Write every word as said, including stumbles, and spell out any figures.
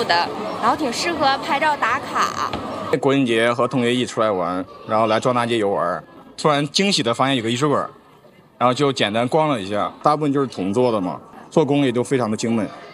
的，然后挺适合拍照打卡。 国庆节和同学一起出来玩，然后来庄大街游玩，突然惊喜的发现有个艺术馆，然后就简单逛了一下，大部分就是铜做的嘛，做工也都非常的精美。